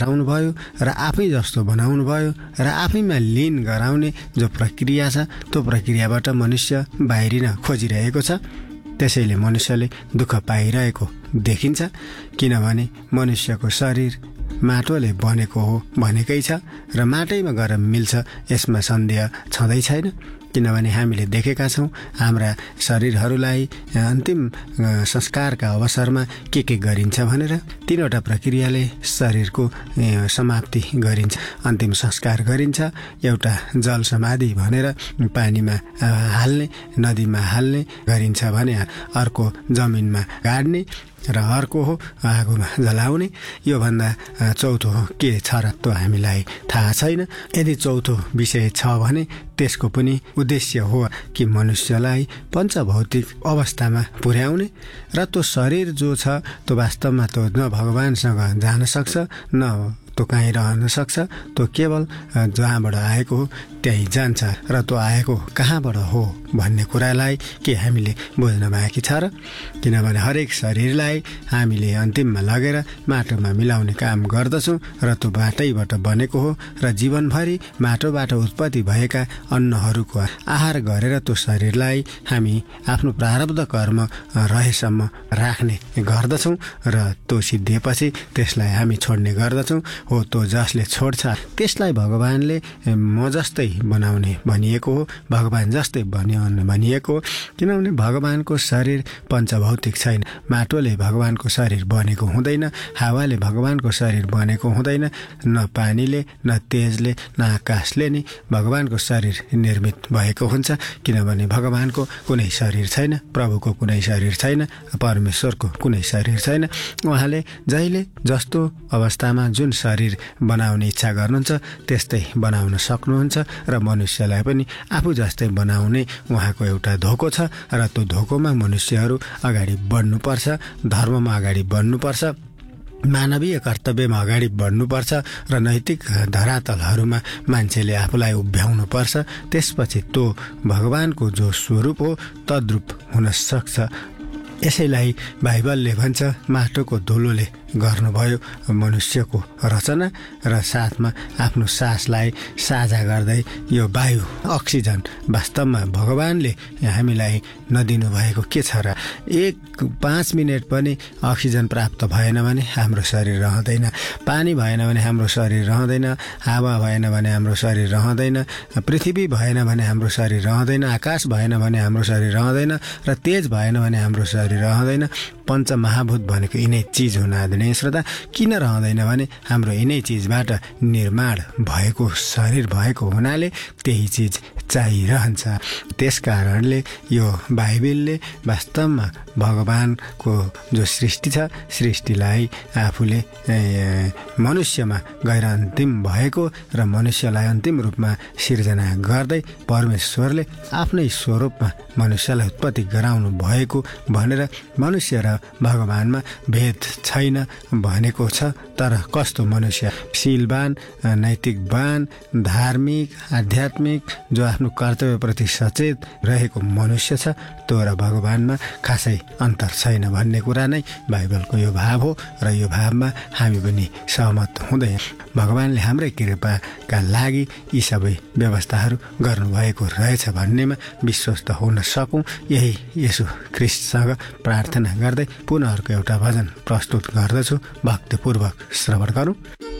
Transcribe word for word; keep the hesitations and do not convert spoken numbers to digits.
गराउनु भयो र आफै जस्तो बनाउनु भयो र आफैमा लीन गराउने जो प्रक्रिया छ त्यो प्रक्रियाबाट मनुष्य बाहिरिन खोजिरहेको छ। त्यसैले मनुष्यले दुःख पाइरहेको देखिन्छ, किनभने मनुष्यको शरीर माटोले बनेको हो भनेकै छ र माटैमा गएर मिल्छ, यसमा सन्देह छँदै छैन। किनभने हामीले देखेका छौँ हाम्रा शरीरहरूलाई अन्तिम संस्कारका अवसरमा के के गरिन्छ भनेर तीनवटा प्रक्रियाले शरीरको समाप्ति गरिन्छ। अन्तिम संस्कार गरिन्छ, एउटा जल समाधि भनेर पानीमा हाल्ने, नदीमा हाल्ने गरिन्छ भने, अर्को जमिनमा गाड्ने र अर्को हो आगोमा जलाउने। योभन्दा चौथो के छ र त्यो हामीलाई थाहा छैन। यदि चौथो विषय छ भने त्यसको पनि उद्देश्य हो कि मनुष्यलाई पञ्चभौतिक अवस्थामा पुर्याउने र त्यो शरीर जो छ त्यो वास्तवमा त्यो न भगवानसँग जान सक्छ न त्यो कहीँ रहन सक्छ, त्यो केवल जहाँबाट आएको हो त्यहीँ जान्छ र त्यो आएको कहाँबाट हो भन्ने कुरालाई के हामीले बुझ्न बाँकी छ र? किनभने हरेक शरीरलाई हामीले अन्तिममा लगेर माटोमा मिलाउने काम गर्दछौँ र त्यो माटैबाट बनेको हो र जीवनभरि माटोबाट उत्पत्ति भएका अन्नहरूको आहार गरेर त्यो शरीरलाई हामी आफ्नो प्रारब्ध कर्म रहेसम्म राख्ने गर्दछौँ र त्यो सिद्धिएपछि त्यसलाई हामी छोड्ने गर्दछौँ। हो त्यो जसले छोड्छ त्यसलाई भगवानले म जस्तै बनाउने भनिएको हो, भगवान जस्तै बनाउने भनिएको हो। किनभने भगवानको शरीर पञ्चभौतिक छैन। माटोले भगवानको शरीर बनेको हुँदैन, हावाले भगवानको शरीर बनेको हुँदैन, न पानीले न तेजले न आकाशले नै भगवानको शरीर निर्मित भएको हुन्छ। किनभने भगवानको कुनै शरीर छैन, प्रभुको कुनै शरीर छैन, परमेश्वरको कुनै शरीर छैन। उहाँले जहिले जस्तो अवस्थामा जुन शरीर बनाउने इच्छा गर्नुहुन्छ त्यस्तै बनाउन सक्नुहुन्छ र मनुष्यलाई पनि आफू जस्तै बनाउने उहाँको एउटा धोको छ र त्यो धोकोमा मनुष्यहरू अगाडि बढ्नुपर्छ, धर्ममा अगाडि बढ्नुपर्छ, मानवीय कर्तव्यमा अगाडि बढ्नुपर्छ र नैतिक धरातलहरूमा मान्छेले आफूलाई उभ्याउनुपर्छ। त्यसपछि त्यो भगवानको जो स्वरूप हो तद्रूप हुन सक्छ। यसैलाई बाइबलले भन्छ माटोको धुलोले गर्नुभयो मनुष्यको रचना र साथमा आफ्नो सासलाई साझा गर्दै यो वायु अक्सिजन वास्तवमा भगवानले हामीलाई नदिनु भएको के छ र? एक पाँच मिनट पनि अक्सिजन प्राप्त भएन भने हाम्रो शरीर रहँदैन, पानी भएन भने हाम्रो शरीर रहँदैन, हावा भएन भने हाम्रो शरीर रहँदैन, पृथ्वी भएन भने हाम्रो शरीर रहँदैन, आकाश भएन भने हाम्रो शरीर रहँदैन र तेज भएन भने हाम्रो शरीर रहँदैन। पञ्चमहाभूत भनेको यिनै चिज हुन आदरणीय श्रोता किन रहँदैन भने हाम्रो यिनै चिजबाट निर्माण भएको शरीर भएको हुनाले त्यही चिज चाहिरहन्छ। त्यस कारणले यो बाइबलले वास्तवमा भगवानको जो सृष्टि छ सृष्टिलाई आफूले मनुष्यमा गएर अन्तिम भएको र मनुष्यलाई अन्तिम रूपमा सिर्जना गर्दै परमेश्वरले आफ्नै स्वरूपमा मनुष्यलाई उत्पत्ति गराउनु भएको भनेर मनुष्य र भगवानमा भेद छैन भनेको छ। तर कस्तो मनुष्य शीलवान, नैतिकवान, धार्मिक, आध्यात्मिक, जो आफ्नो कर्तव्यप्रति सचेत रहेको मनुष्य छ त्यो र भगवानमा खासै अन्तर छैन भन्ने कुरा नै बाइबलको यो भाव हो र यो भावमा हामी पनि सहमत हुँदै भगवानले हाम्रै कृपाका लागि यी सबै व्यवस्थाहरू गर्नुभएको रहेछ भन्नेमा विश्वस्त हुन सकौँ। यही येशू ख्रीष्टसँग प्रार्थना गर्दै पुनः अर्को एउटा भजन प्रस्तुत गर्दछु, भक्तिपूर्वक श्रवण गरौँ।